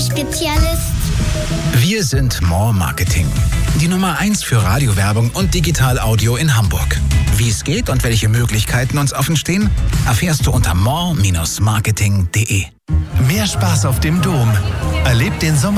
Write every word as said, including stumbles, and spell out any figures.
Spezialist. Wir sind More Marketing. Die Nummer eins für Radiowerbung und Digital-Audio in Hamburg. Wie es geht und welche Möglichkeiten uns offen stehen, erfährst du unter more Bindestrich marketing punkt de. Mehr Spaß auf dem Dom. Erlebt den Sommer